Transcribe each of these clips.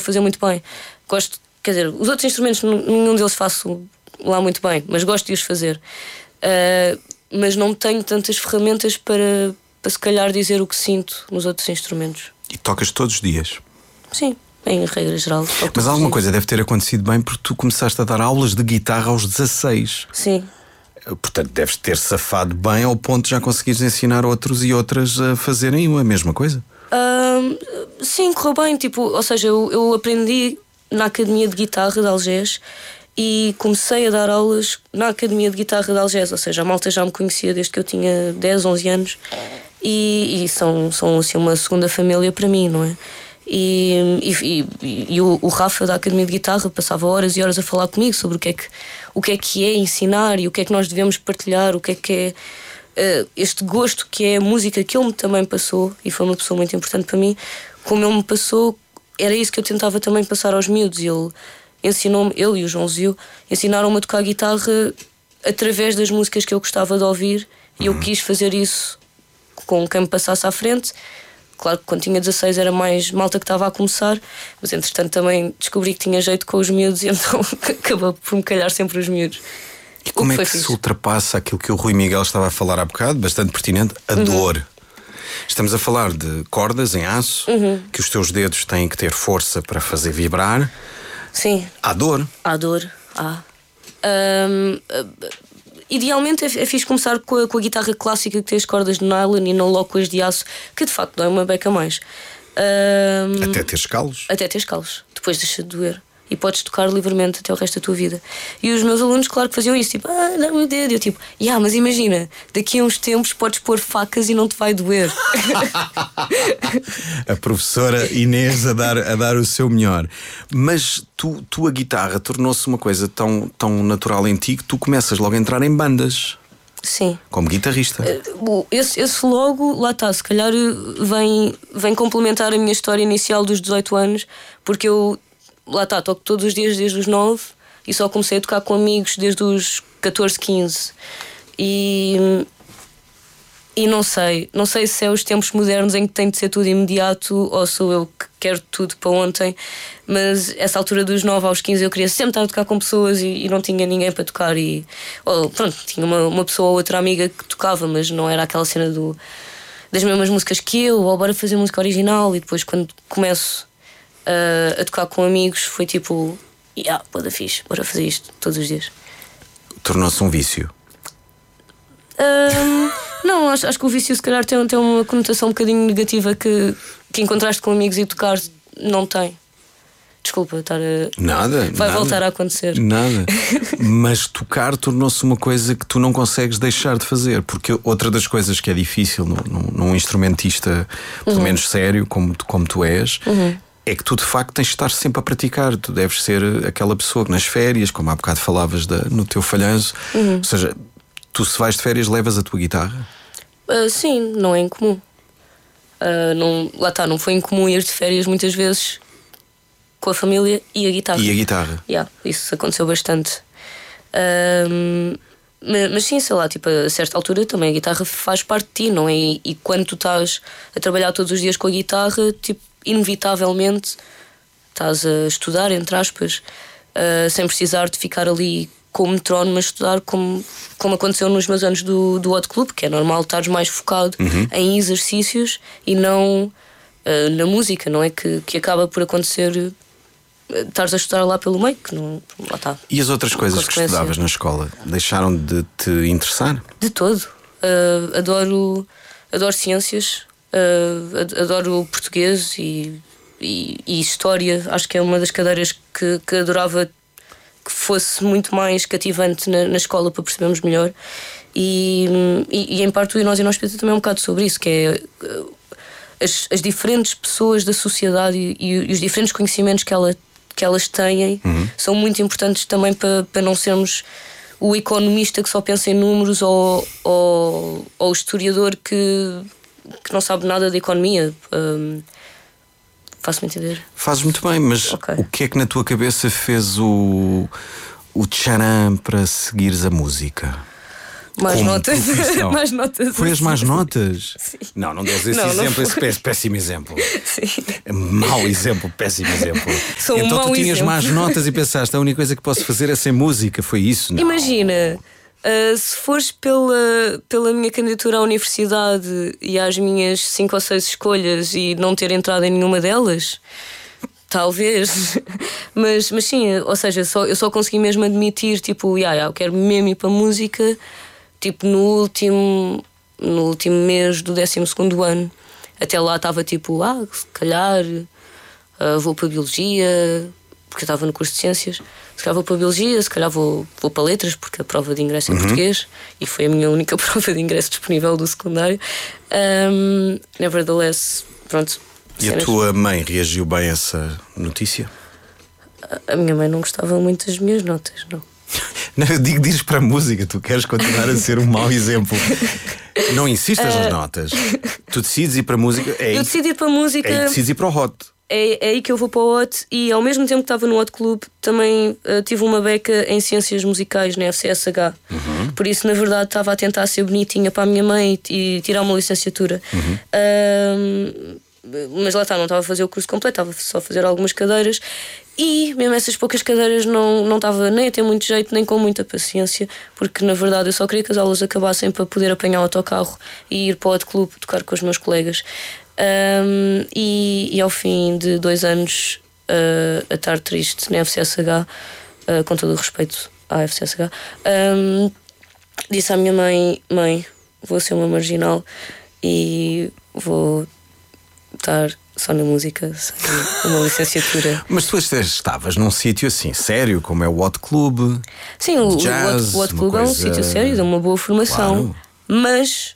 fazer muito bem. Gosto, quer dizer, os outros instrumentos, nenhum deles faço lá muito bem, mas gosto de os fazer. Mas não tenho tantas ferramentas para se calhar dizer o que sinto nos outros instrumentos. E tocas todos os dias? Sim, em regra geral. Mas alguma coisa deve ter acontecido bem, porque tu começaste a dar aulas de guitarra aos 16. Sim. Portanto, deves ter safado bem ao ponto de já conseguires ensinar outros e outras a fazerem a mesma coisa. Sim, correu bem. Tipo, ou seja, eu aprendi na Academia de Guitarra de Algés e comecei a dar aulas na Academia de Guitarra de Algés. Ou seja, a malta já me conhecia desde que eu tinha 10, 11 anos e são assim uma segunda família para mim, não é? E o Rafa da Academia de Guitarra passava horas e horas a falar comigo sobre o que é ensinar e o que é que nós devemos partilhar, o que é este gosto que é a música que ele me também passou, e foi uma pessoa muito importante para mim. Como ele me passou, era isso que eu tentava também passar aos miúdos. Ele ensinou-me, ele e o João Zio ensinaram-me a tocar guitarra através das músicas que eu gostava de ouvir, e eu quis fazer isso com quem me passasse à frente. Claro que quando tinha 16 era mais malta que estava a começar, mas entretanto também descobri que tinha jeito com os miúdos e então acabou por me calhar sempre os miúdos. E como é que se ultrapassa aquilo que o Rui Miguel estava a falar há bocado, bastante pertinente, a dor? Estamos a falar de cordas em aço, que os teus dedos têm que ter força para fazer vibrar. Sim. Há dor? Há dor, há. Idealmente é fixe começar com a guitarra clássica que tem as cordas de nylon e não logo com as de aço, que de facto dói uma beca mais. Até ter calos? Até ter calos, depois deixa de doer. E podes tocar livremente até o resto da tua vida. E os meus alunos, claro que faziam isso, tipo, dá-me o dedo. Eu tipo, mas imagina, daqui a uns tempos podes pôr facas e não te vai doer. A professora Inês a dar o seu melhor. Mas tu a guitarra tornou-se uma coisa tão natural em ti que tu começas logo a entrar em bandas. Sim. Como guitarrista. Esse logo, lá está, se calhar vem complementar a minha história inicial dos 18 anos, porque eu, lá está, toco todos os dias desde os 9 e só comecei a tocar com amigos desde os 14, 15. E não sei se é os tempos modernos em que tem de ser tudo imediato ou sou eu que quero tudo para ontem, mas essa altura dos 9 aos 15 eu queria sempre estar a tocar com pessoas e não tinha ninguém para tocar pronto, tinha uma pessoa ou outra amiga que tocava, mas não era aquela cena das mesmas músicas que eu, ou bora fazer música original. E depois quando começo a tocar com amigos foi tipo, pô, fixe, bora fazer isto todos os dias. Tornou-se um vício? Não, acho que o vício se calhar tem uma conotação um bocadinho negativa que encontraste com amigos e tocar não tem. Desculpa estar a... Nada. Voltar a acontecer. Nada. Mas tocar tornou-se uma coisa que tu não consegues deixar de fazer. Porque outra das coisas que é difícil num instrumentista, pelo menos sério, como tu és, é que tu de facto tens de estar sempre a praticar. Tu deves ser aquela pessoa que nas férias, como há bocado falavas no teu falhanço, ou seja, tu se vais de férias levas a tua guitarra? Sim, não é incomum. Lá está, não foi incomum ir de férias muitas vezes com a família e a guitarra. E a guitarra? Isso aconteceu bastante. Mas sim, sei lá, tipo, a certa altura também a guitarra faz parte de ti, não é? E quando tu estás a trabalhar todos os dias com a guitarra, tipo, inevitavelmente estás a estudar, entre aspas, sem precisar de ficar ali com o metrónomo a estudar, como aconteceu nos meus anos do Hot Club, que é normal estares mais focado em exercícios e não na música, não é? Que acaba por acontecer, estares a estudar lá pelo meio, que não, lá está. E as outras coisas que estudavas na escola deixaram de te interessar? De todo. Adoro ciências, adoro português e história. Acho que é uma das cadeiras que adorava que fosse muito mais cativante na escola para percebermos melhor. E em parte o Nós e Nós também é um bocado sobre isso, que é as diferentes pessoas da sociedade e os diferentes conhecimentos que elas têm são muito importantes também para não sermos o economista que só pensa em números ou o historiador que não sabe nada de economia. Faço-me entender? Fazes muito bem, mas o que é que na tua cabeça fez o tcharam para seguires a música? Mais Como notas. profissão. Mais notas. Foi as más notas? Sim. Não dês esse Não exemplo, foi. esse péssimo exemplo. Sim. Mau exemplo, péssimo exemplo. Sou um Então tu mau tinhas exemplo. más notas e pensaste, a única coisa que posso fazer é ser música, foi isso? Não. Imagina, se fores pela minha candidatura à universidade e às minhas 5 ou 6 escolhas e não ter entrado em nenhuma delas, talvez. mas sim, ou seja, eu só consegui mesmo admitir, tipo, eu quero mesmo ir para a música, tipo, no último mês do 12º ano. Até lá estava tipo, se calhar vou para a Biologia, porque eu estava no curso de Ciências. Se calhar vou para a Biologia, se calhar vou para Letras, porque a prova de ingresso é em português e foi a minha única prova de ingresso disponível do secundário. Nevertheless, pronto. E a tua mãe reagiu bem a essa notícia? A minha mãe não gostava muito das minhas notas, não. Não, eu digo, dizes para a música, tu queres continuar a ser um mau exemplo. Não insistas nas notas. Tu decides ir para a música. Eu decidi ir para a música. É, decides ir para o hot. É aí que eu vou para o Hot. E ao mesmo tempo que estava no Hot Club, também tive uma beca em Ciências Musicais na FCSH. Por isso, na verdade, estava a tentar ser bonitinha para a minha mãe e tirar uma licenciatura. Mas lá está, não estava a fazer o curso completo, estava só a fazer algumas cadeiras. E mesmo essas poucas cadeiras não estava nem a ter muito jeito, nem com muita paciência, porque na verdade eu só queria que as aulas acabassem para poder apanhar o autocarro e ir para o Hot Club tocar com os meus colegas. E ao fim de 2 anos a estar triste na FCSH, com todo o respeito à FCSH, disse à minha mãe: mãe, vou ser uma marginal e vou estar só na música, sem uma licenciatura. Mas tu estavas num sítio assim, sério, como é o Hot Club. Sim, o jazz, Hot Club é um sítio sério, dá uma boa formação. Claro. Mas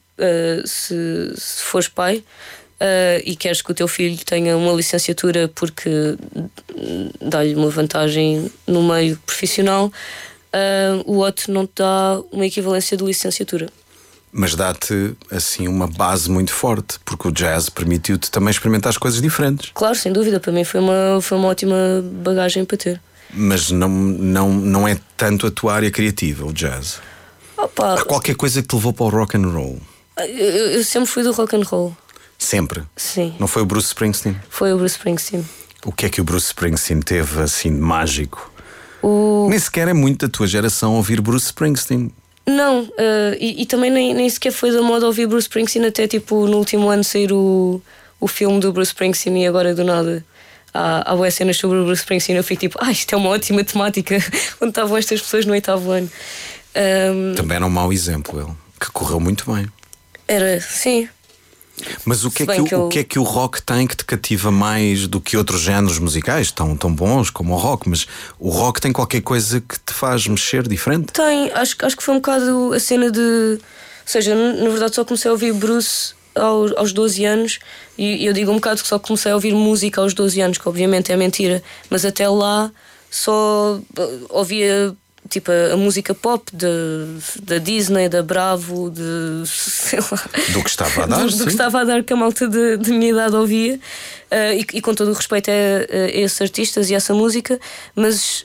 se fores pai e queres que o teu filho tenha uma licenciatura porque dá-lhe uma vantagem no meio profissional, o Hot não te dá uma equivalência de licenciatura. Mas dá-te assim uma base muito forte, porque o jazz permitiu-te também experimentar as coisas diferentes. Claro, sem dúvida, para mim foi uma ótima bagagem para ter. Mas não é tanto a tua área criativa, o jazz. Opa, Há qualquer coisa que te levou para o rock and roll? eu sempre fui do rock and roll. Sempre? Sim. Não foi o Bruce Springsteen? Foi o Bruce Springsteen. O que é que o Bruce Springsteen teve assim de mágico? Nem sequer é muito da tua geração ouvir Bruce Springsteen. Não, e também nem sequer foi da moda ouvir Bruce Springsteen, até tipo no último ano sair o filme do Bruce Springsteen e agora do nada há boas cenas sobre o Bruce Springsteen. Eu fico tipo, isto é uma ótima temática. Onde estavam estas pessoas no 8º ano? Também era um mau exemplo, ele, que correu muito bem. Era, sim. Mas o que é que o rock tem que te cativa mais do que outros géneros musicais tão bons como o rock? Mas o rock tem qualquer coisa que te faz mexer diferente? Tem, acho que foi um bocado a cena de... Ou seja, na verdade só comecei a ouvir Bruce aos 12 anos e eu digo um bocado que só comecei a ouvir música aos 12 anos, que obviamente é mentira, mas até lá só ouvia tipo a música pop da Disney, da Bravo, sei lá, do que estava a dar, do que estava a dar, que a malta de minha idade ouvia, e com todo o respeito a esses artistas e a essa música, mas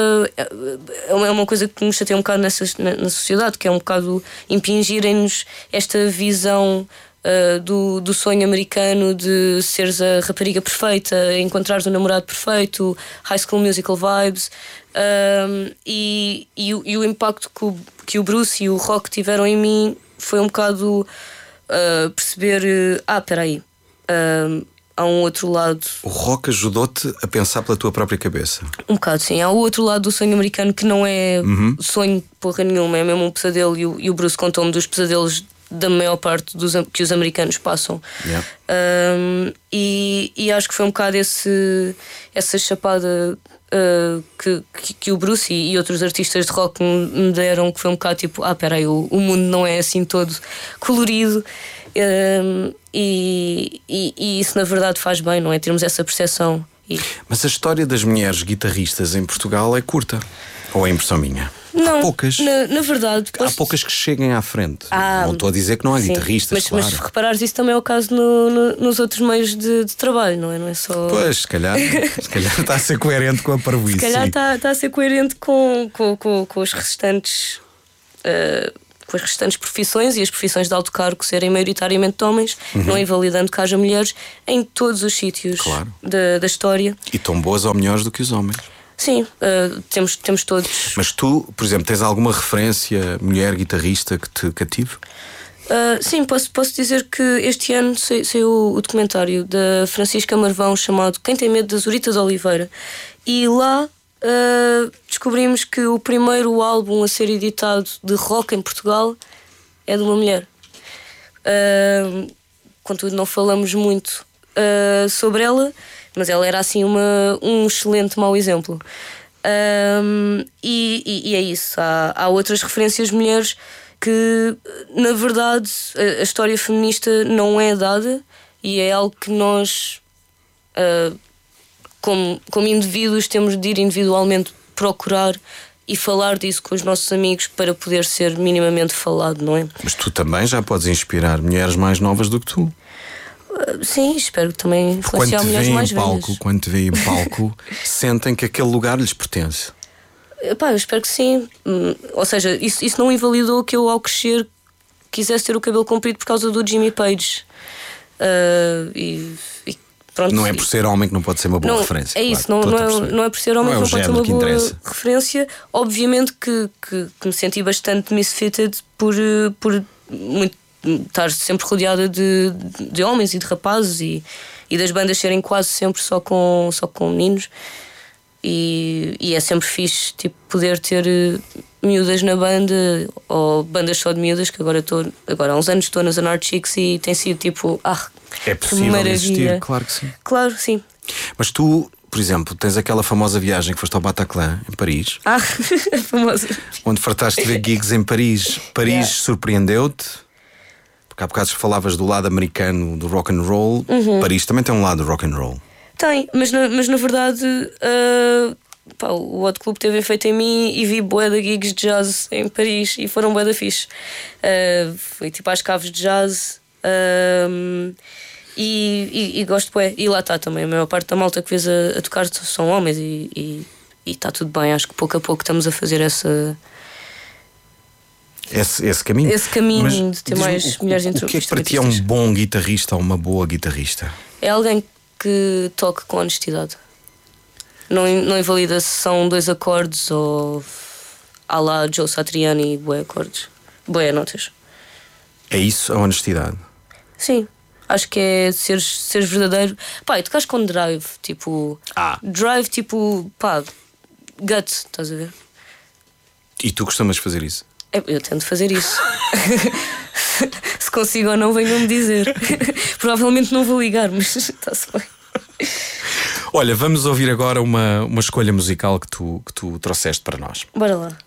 é uma coisa que me chateia um bocado na sociedade, que é um bocado impingirem-nos esta visão do sonho americano de seres a rapariga perfeita, encontrares o namorado perfeito, High School Musical vibes, e o impacto que o Bruce e o rock tiveram em mim foi um bocado perceber, espera aí, há um outro lado. O rock ajudou-te a pensar pela tua própria cabeça? Um bocado, sim. Há o outro lado do sonho americano que não é sonho porra nenhuma, é mesmo um pesadelo, e o Bruce contou-me dos pesadelos da maior parte que os americanos passam. Yeah. E acho que foi um bocado essa chapada que o Bruce e outros artistas de rock me deram, que foi um bocado tipo, espera aí, o mundo não é assim todo colorido, e isso na verdade faz bem, não é? Termos essa percepção. Mas a história das mulheres guitarristas em Portugal é curta? Ou é impressão minha? Não, há poucas. Na verdade, há poucas que cheguem à frente. Não estou a dizer que não há guitarristas, mas, claro. Mas se reparares, isso também é o caso nos outros meios de trabalho, não é? Não é só... Pois, se calhar está a ser coerente com a parvoíce. Se calhar está a ser coerente com os restantes com as restantes profissões, e as profissões de alto cargo serem maioritariamente de homens, não invalidando que haja mulheres em todos os sítios da história. E tão boas ou melhores do que os homens. Sim, temos todos. Mas tu, por exemplo, tens alguma referência mulher guitarrista que te cative? Sim, posso dizer que este ano saiu o documentário da Francisca Marvão chamado Quem Tem Medo da Zurita de Oliveira. E lá descobrimos que o primeiro álbum a ser editado de rock em Portugal é de uma mulher. Contudo, não falamos muito sobre ela, mas ela era assim um excelente mau exemplo. E é isso. Há outras referências mulheres que, na verdade, a história feminista não é dada, e é algo que nós, como indivíduos, temos de ir individualmente procurar e falar disso com os nossos amigos para poder ser minimamente falado, não é? Mas tu também já podes inspirar mulheres mais novas do que tu. Sim, espero que também influenciar mulheres mais velhas. Quando te veem em palco, sentem que aquele lugar lhes pertence. Eu espero que sim. Ou seja, isso não invalidou que eu, ao crescer, quisesse ter o cabelo comprido por causa do Jimmy Page. Pronto. Não é por ser homem que não pode ser uma boa referência. É isso, não é por ser homem que não pode ser uma boa referência. Obviamente que me senti bastante misfitted por estar sempre rodeada de homens e de rapazes, e das bandas serem quase sempre só com meninos. E é sempre fixe, tipo, poder ter miúdas na banda, ou bandas só de miúdas, que agora há uns anos estou nas Anarchics e tem sido tipo, é possível existir, claro que sim. Claro, sim. Mas tu, por exemplo, tens aquela famosa viagem que foste ao Bataclan, em Paris. Famosa. Onde fartaste de ver gigs em Paris. Paris surpreendeu-te? Porque há bocados que falavas do lado americano do rock and roll. Paris também tem um lado do rock and roll. Tem, mas na verdade o Hot Club teve efeito em mim, e vi bué de gigs de jazz em Paris e foram bué da fixe. Fui tipo às caves de jazz, e gosto bué. E lá está também, a maior parte da malta que vês a tocar são homens, e está tudo bem. Acho que pouco a pouco estamos a fazer esse caminho. Esse caminho. Mas de ter mais mulheres instrumentistas. O que é que para ti é um bom guitarrista ou uma boa guitarrista? É alguém que toque com honestidade. Não invalida se são 2 acordes ou à la Joe Satriani, bué acordes, bué notas. É isso, a honestidade? Sim, acho que é seres verdadeiro. E tocares com drive, tipo drive, tipo, gut, estás a ver? E tu costumas fazer isso? Eu tento fazer isso. Se consigo ou não, venham-me dizer. Provavelmente não vou ligar, mas está-se bem. Olha, vamos ouvir agora uma escolha musical que tu trouxeste para nós. Bora lá.